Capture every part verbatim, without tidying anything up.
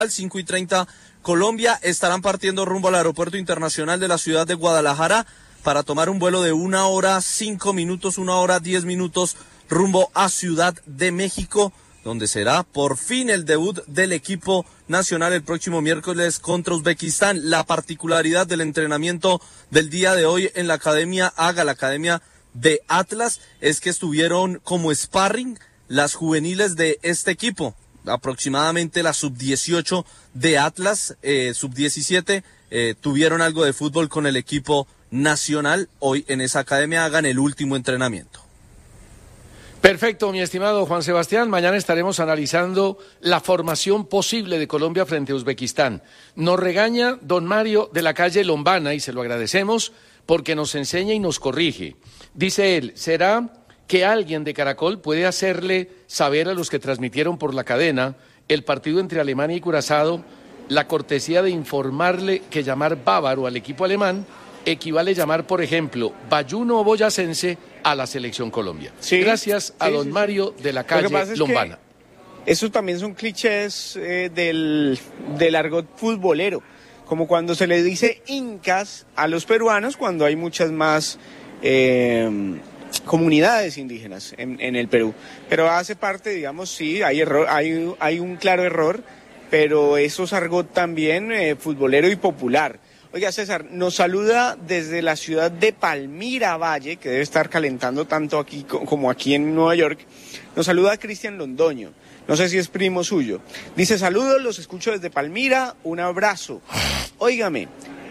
cinco y treinta Colombia, estarán partiendo rumbo al Aeropuerto Internacional de la ciudad de Guadalajara para tomar un vuelo de una hora, cinco minutos, una hora, diez minutos rumbo a Ciudad de México, donde será por fin el debut del equipo nacional el próximo miércoles contra Uzbekistán. La particularidad del entrenamiento del día de hoy en la Academia AGA, la Academia de Atlas, es que estuvieron como sparring las juveniles de este equipo, aproximadamente la sub dieciocho de Atlas, eh, sub diecisiete, eh, tuvieron algo de fútbol con el equipo nacional hoy en esa Academia AGA en el último entrenamiento. Perfecto, mi estimado Juan Sebastián. Mañana estaremos analizando la formación posible de Colombia frente a Uzbekistán. Nos regaña don Mario de la calle Lombana y se lo agradecemos porque nos enseña y nos corrige. Dice él, ¿será que alguien de Caracol puede hacerle saber a los que transmitieron por la cadena el partido entre Alemania y Curazao la cortesía de informarle que llamar bávaro al equipo alemán equivale a llamar, por ejemplo, bayuno o boyacense a la selección Colombia? Sí, Gracias a sí, don sí, Mario de la calle es Lombana. Esos también son clichés eh, del, del argot futbolero, como cuando se le dice incas a los peruanos cuando hay muchas más eh, comunidades indígenas en, en el Perú. Pero hace parte, digamos, sí, hay, error, hay, hay un claro error, pero eso es argot también eh, futbolero y popular. Oiga, César, nos saluda desde la ciudad de Palmira Valle, que debe estar calentando tanto aquí como aquí en Nueva York. Nos saluda Cristian Londoño, no sé si es primo suyo. Dice, saludos, los escucho desde Palmira, un abrazo. Óigame,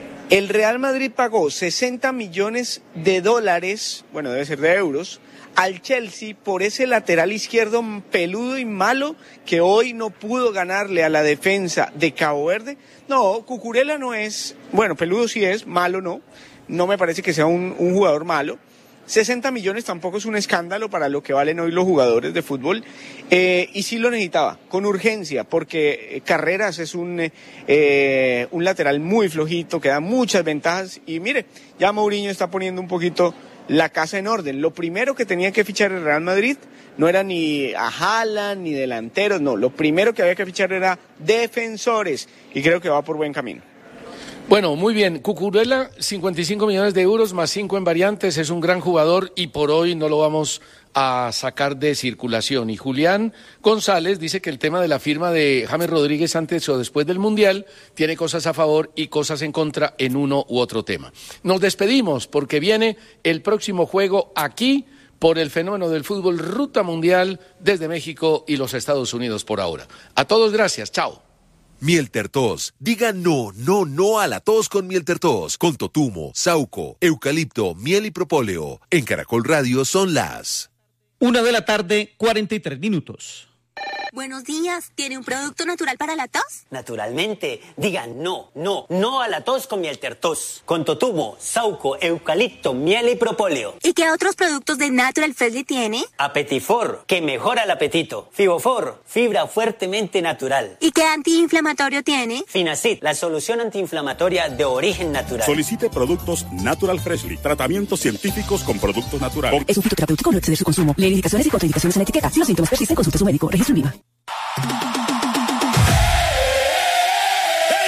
el Real Madrid pagó sesenta millones de dólares, bueno, debe ser de euros, al Chelsea por ese lateral izquierdo peludo y malo que hoy no pudo ganarle a la defensa de Cabo Verde. No, Cucurella no es, bueno, peludo sí es, malo no, no me parece que sea un, un jugador malo. sesenta millones tampoco es un escándalo para lo que valen hoy los jugadores de fútbol, eh, y sí lo necesitaba, con urgencia, porque Carreras es un, eh, un lateral muy flojito, que da muchas ventajas, y mire, ya Mourinho está poniendo un poquito la casa en orden. Lo primero que tenía que fichar el Real Madrid no era ni a Haaland ni delanteros, no, lo primero que había que fichar era defensores, y creo que va por buen camino. Bueno, muy bien. Cucurella, cincuenta y cinco millones de euros más cinco en variantes, es un gran jugador y por hoy no lo vamos a sacar de circulación. Y Julián González dice que el tema de la firma de James Rodríguez antes o después del Mundial tiene cosas a favor y cosas en contra en uno u otro tema. Nos despedimos porque viene el próximo juego aquí por el fenómeno del fútbol Ruta Mundial desde México y los Estados Unidos por ahora. A todos, gracias. Chao. Miel Tertos. Diga no, no, no a la tos con Miel Tertos. Con totumo, sauco, eucalipto, miel y propóleo. En Caracol Radio son las Una de la tarde, cuarenta y tres minutos. Buenos días, ¿tiene un producto natural para la tos? Naturalmente, digan no, no, no a la tos con Miel Tertos. Con totumo, sauco, eucalipto, miel y propóleo. ¿Y qué otros productos de Natural Freshly tiene? Apetifor, que mejora el apetito. Fibofor, fibra fuertemente natural. ¿Y qué antiinflamatorio tiene? Finacid, la solución antiinflamatoria de origen natural. Solicite productos Natural Freshly, tratamientos científicos con productos naturales. Es un fitoterapéutico, no exceder su consumo. Lee indicaciones y contraindicaciones en la etiqueta. Si los síntomas persisten, consulte a su médico. Registro en Viva.